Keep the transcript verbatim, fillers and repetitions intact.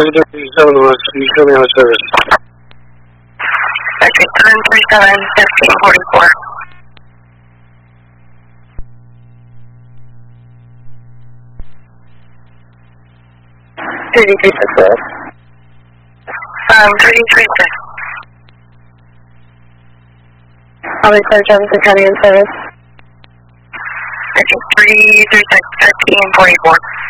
seven thirty-seven West, can you show me on service? Okay, seven three seven, fifteen forty-four. thirty-three six West. Um, thirty-three six. I'll be clear Jefferson County in service. Okay, three three six, fifteen forty-four.